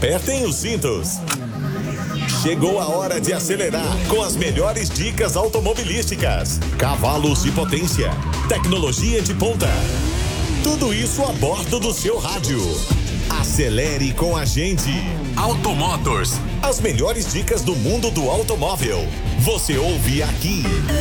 Apertem os cintos. Chegou a hora de acelerar com as melhores dicas automobilísticas. Cavalos de potência, tecnologia de ponta. Tudo isso a bordo do seu rádio. Acelere com a gente. Automotors. As melhores dicas do mundo do automóvel. Você ouve aqui.